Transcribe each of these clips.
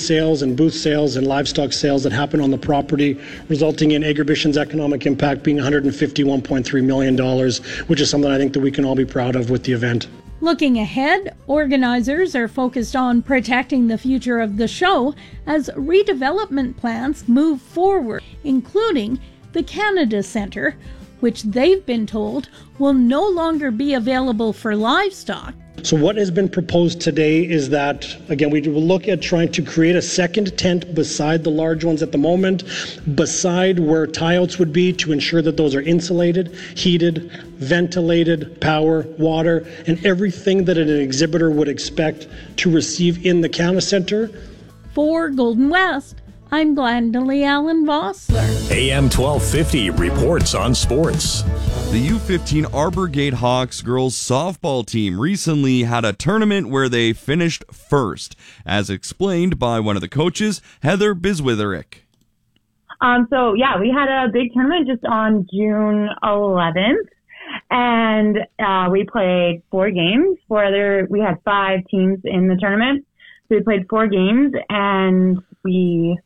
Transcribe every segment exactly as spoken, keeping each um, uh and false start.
sales and booth sales and livestock sales that happen on the property, resulting in Agribition's economic impact being one hundred fifty-one point three million dollars, which is something I think that we can all be proud of with the event. Looking ahead, organizers are focused on protecting the future of the show as redevelopment plans move forward, including the Canada Centre, which they've been told will no longer be available for livestock. So what has been proposed today is that, again, we will look at trying to create a second tent beside the large ones at the moment, beside where tie-outs would be, to ensure that those are insulated, heated, ventilated, power, water, and everything that an exhibitor would expect to receive in the Canada Centre. For Golden West, I'm Glendalee Allen Vossler. A M twelve fifty reports on sports. The U fifteen Arbor Gate Hawks girls softball team recently had a tournament where they finished first, as explained by one of the coaches, Heather Biswitherick. Um, so, yeah, we had a big tournament just on June eleventh, and uh, we played four games. Four other, we had five teams in the tournament, so we played four games, and we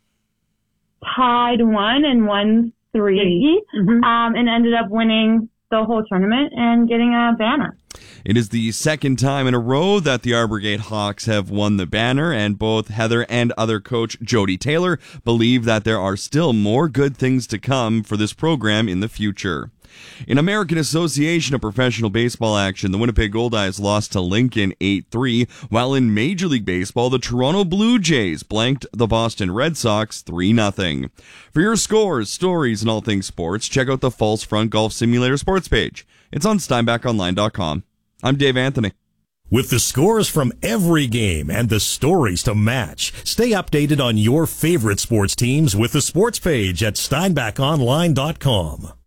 tied one and won three, mm-hmm. um, and ended up winning the whole tournament and getting a banner. It is the second time in a row that the Arbor Gate Hawks have won the banner, and both Heather and other coach Jody Taylor believe that there are still more good things to come for this program in the future. In American Association of Professional Baseball action, the Winnipeg Goldeyes lost to Lincoln eight three, while in Major League Baseball, the Toronto Blue Jays blanked the Boston Red Sox three nothing. For your scores, stories, and all things sports, check out the False Front Golf Simulator sports page. It's on Steinbach Online dot com. I'm Dave Anthony. With the scores from every game and the stories to match, stay updated on your favorite sports teams with the sports page at Steinbach Online dot com.